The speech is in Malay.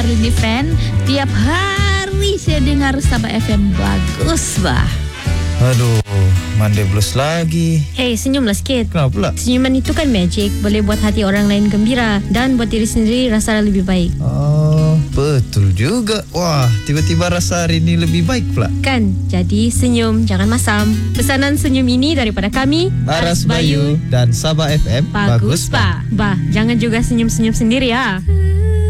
Marlini Fan. Tiap hari saya dengar Sabah FM. Bagus, bah. Aduh, Monday blues lagi. Hey, senyumlah sikit. Kenapa pula? Senyuman itu kan magic. Boleh buat hati orang lain gembira dan buat diri sendiri rasa lebih baik. Oh, betul juga. Wah, tiba-tiba rasa hari ini lebih baik pula. Kan? Jadi senyum, jangan masam. Pesanan senyum ini daripada kami, Aras Bayu dan Sabah FM. Bagus, Pak. Bah, jangan juga senyum-senyum sendiri ya.